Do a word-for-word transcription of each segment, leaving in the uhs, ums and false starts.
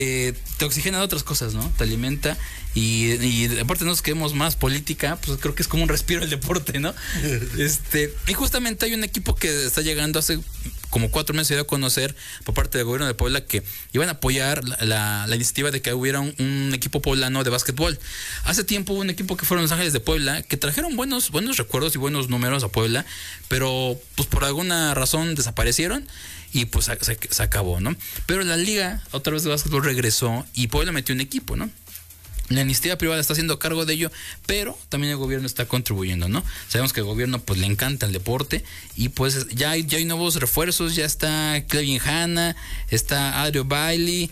Eh, te oxigena de otras cosas, ¿no? Te alimenta y, y aparte no nos quedemos más política, pues creo que es como un respiro el deporte, ¿no? este Y justamente hay un equipo que está llegando hace como cuatro meses, se dio a conocer por parte del gobierno de Puebla que iban a apoyar la, la, la iniciativa de que hubiera un, un equipo poblano de básquetbol. Hace tiempo hubo un equipo que fueron Los Ángeles de Puebla, que trajeron buenos, buenos recuerdos y buenos números a Puebla, pero pues por alguna razón desaparecieron y pues se, se, se acabó, ¿no? Pero la liga otra vez de básquetbol regresó y Puebla metió un equipo, ¿no? La iniciativa privada está haciendo cargo de ello, pero también el gobierno está contribuyendo, ¿no? Sabemos que al gobierno pues le encanta el deporte y pues ya hay, ya hay nuevos refuerzos, ya está Clevin Hanna, está Adrio Bailey,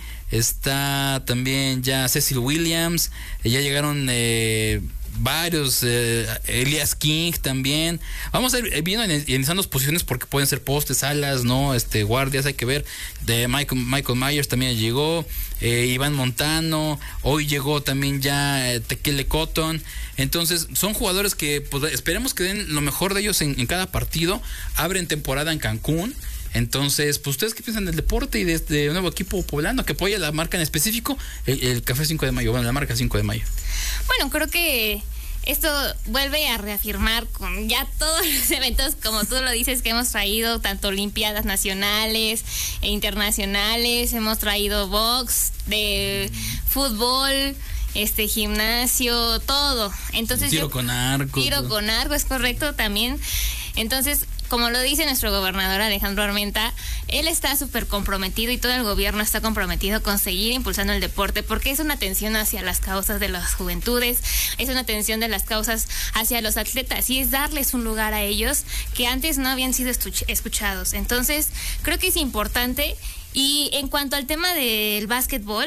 está también ya Cecil Williams, ya llegaron eh, varios, eh, Elias King también. Vamos a ir viendo analizando las posiciones porque pueden ser postes, alas, no, este, guardias, hay que ver. De Michael, Michael Myers también llegó, eh, Iván Montano, hoy llegó también ya eh, Tekele Cotton. Entonces son jugadores que pues, esperemos que den lo mejor de ellos en, en cada partido. Abren temporada en Cancún. Entonces, pues ustedes qué piensan del deporte y de este nuevo equipo poblano que apoya la marca en específico, el, el Café cinco de mayo, bueno, la marca cinco de mayo. Bueno, creo que esto vuelve a reafirmar con ya todos los eventos, como tú lo dices, que hemos traído, tanto olimpiadas nacionales e internacionales, hemos traído box, de fútbol, este gimnasio, todo. Entonces tiro yo, con arco. Tiro todo. con arco, es correcto también. Entonces, como lo dice nuestro gobernador Alejandro Armenta, él está súper comprometido y todo el gobierno está comprometido con seguir impulsando el deporte porque es una atención hacia las causas de las juventudes, es una atención de las causas hacia los atletas y es darles un lugar a ellos que antes no habían sido escuchados. Entonces, creo que es importante. Y en cuanto al tema del básquetbol,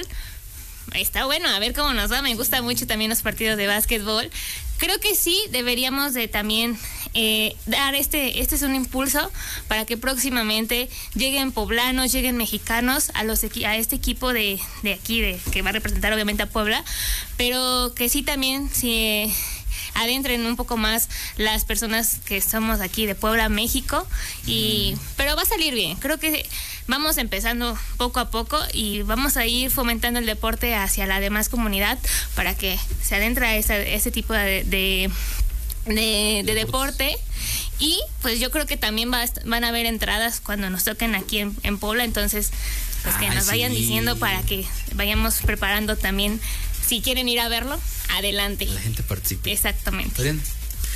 está bueno, a ver cómo nos va. Me gustan mucho también los partidos de básquetbol. Creo que sí deberíamos de también eh, dar este, este es un impulso para que próximamente lleguen poblanos, lleguen mexicanos a los a este equipo de, de aquí, de que va a representar obviamente a Puebla, pero que sí también si adentren un poco más las personas que somos aquí de Puebla, México, y pero va a salir bien. Creo que vamos empezando poco a poco y vamos a ir fomentando el deporte hacia la demás comunidad para que se adentre a ese, ese tipo de, de, de, de deporte. Y pues yo creo que también va, van a haber entradas cuando nos toquen aquí en, en Puebla, entonces pues que Ay, nos vayan sí. diciendo para que vayamos preparando también. Si quieren ir a verlo, adelante. La gente participe. Exactamente. ¿Bien?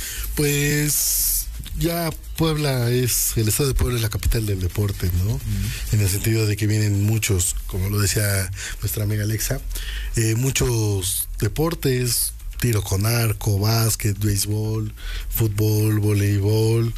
Pues ya Puebla es, el estado de Puebla es la capital del deporte, ¿no? Uh-huh. En el sentido de que vienen muchos, como lo decía nuestra amiga Alexa, eh, muchos deportes, tiro con arco, básquet, béisbol, fútbol, voleibol,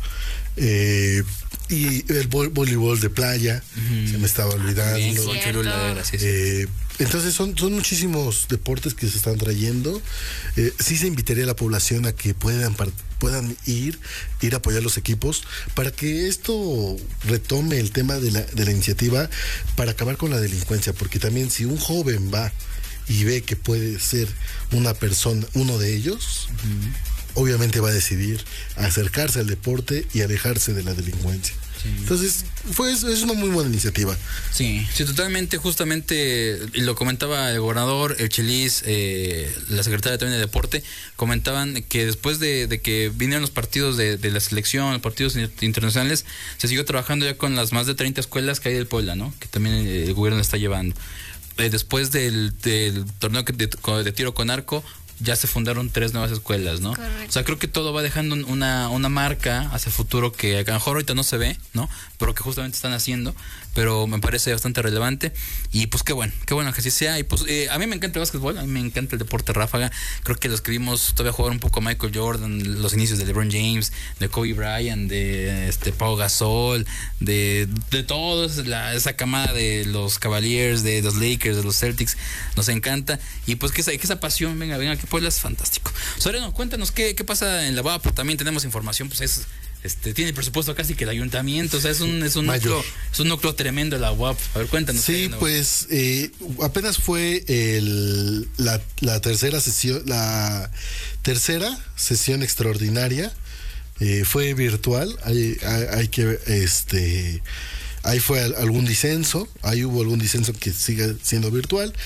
eh, y el vo- voleibol de playa, uh-huh. se me estaba olvidando. Bien, con sí, sí. Eh, entonces son, son muchísimos deportes que se están trayendo. Eh, sí se invitaría a la población a que puedan puedan ir, ir a apoyar los equipos para que esto retome el tema de la, de la iniciativa para acabar con la delincuencia, porque también si un joven va y ve que puede ser una persona, uno de ellos, uh-huh. obviamente va a decidir acercarse al deporte y alejarse de la delincuencia. Sí. Entonces, fue, es una muy buena iniciativa. Sí, sí, totalmente, justamente, y lo comentaba el gobernador, el Chelis, eh, la secretaria también de Deporte, comentaban que después de, de que vinieron los partidos de, de la selección, los partidos internacionales, se siguió trabajando ya con las más de treinta escuelas que hay del Puebla, ¿no? Que también el gobierno está llevando. Eh, después del, del torneo de, de tiro con arco, ya se fundaron tres nuevas escuelas, ¿no? Correcto. O sea, creo que todo va dejando una, una marca hacia el futuro que a lo mejor ahorita no se ve, ¿no? Pero que justamente están haciendo, pero me parece bastante relevante. Y pues qué bueno, qué bueno que así sea. Y pues eh, a mí me encanta el básquetbol, a mí me encanta el deporte ráfaga. Creo que los que vimos todavía jugar un poco a Michael Jordan, los inicios de LeBron James, de Kobe Bryant, de este Pau Gasol, de, de todos, la, esa camada de los Cavaliers, de los Lakers, de los Celtics, nos encanta. Y pues que esa, que esa pasión, venga, venga, que Puebla es fantástico. Soriano, cuéntanos qué, qué pasa en la U A P. También tenemos información, pues es este tiene el presupuesto casi que el ayuntamiento, o sea, es un es un núcleo, es un núcleo tremendo la U A P. A ver, cuéntanos. Sí, pues eh, apenas fue el la, la tercera sesión, la tercera sesión extraordinaria, eh, fue virtual. Hay, hay, hay que este ahí fue algún disenso, ahí hubo algún disenso que sigue siendo virtual.